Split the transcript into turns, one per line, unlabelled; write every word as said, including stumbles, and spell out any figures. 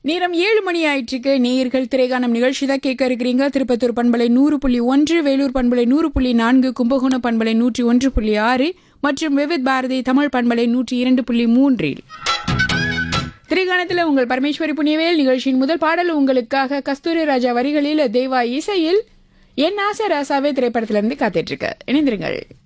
நேரம் ஏழு மணி ஆயிற்றுக்கு நேயர்கள் திரைகானம் நிகழ்ச்சி தான் கேட்க இருக்கிறீங்க. திருப்பத்தூர் பண்பலை நூறு புள்ளி ஒன்று, வேலூர் பண்பலை நூறு புள்ளி நான்கு, கும்பகோணம் பண்பலை நூற்றி ஒன்று புள்ளி ஆறு மற்றும் விவித் பாரதி தமிழ் பண்பலை நூற்றி இரண்டு புள்ளி மூன்றில் திரைகானத்தில் உங்கள் பரமேஸ்வரி புண்ணியவேல் நிகழ்ச்சியின் முதல் பாடல் உங்களுக்காக கஸ்தூரி ராஜா வரிகளில் தேவா இசையில் என் ஆசை ராசாவே திரைப்படத்திலிருந்து காத்துட்டு இருக்க இணைந்திருங்கள்.